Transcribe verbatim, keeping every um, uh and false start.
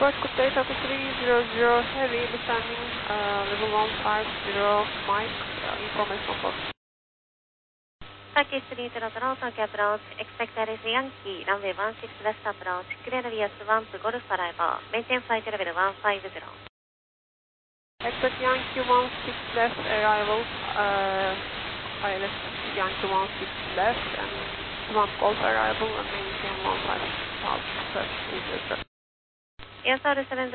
Report good day, Delta three zero zero, heavy descending, uh, level one five zero, Mike, uh, information box. Turkish three zero zero, Tokyo approach, expected is Yankee, runway one six west approach, clear via Swamp, Golf arrival, maintain flight level one five zero. Expect Yankee one six left arrival, uh, I left Yankee one six left and Swamp Golf arrival and maintain one five south, seven zero zero. Yes, sir, seven